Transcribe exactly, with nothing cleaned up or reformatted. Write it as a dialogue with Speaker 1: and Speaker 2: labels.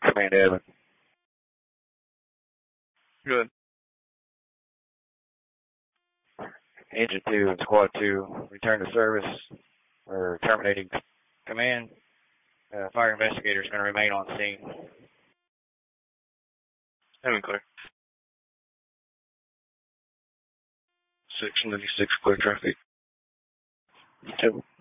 Speaker 1: Command Evan.
Speaker 2: Good.
Speaker 1: Engine two and Squad two, return to service. We're terminating command. Uh, fire investigator is going to remain on scene.
Speaker 2: Evan, clear. six ninety-six, clear traffic.
Speaker 1: Two.